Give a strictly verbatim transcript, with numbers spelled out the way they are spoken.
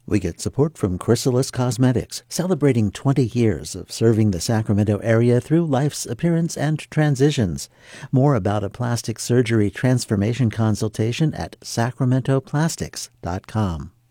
We get support from Chrysalis Cosmetics, celebrating twenty years of serving the Sacramento area through life's appearance and transitions. More about a plastic surgery transformation consultation at sacramento plastics dot com.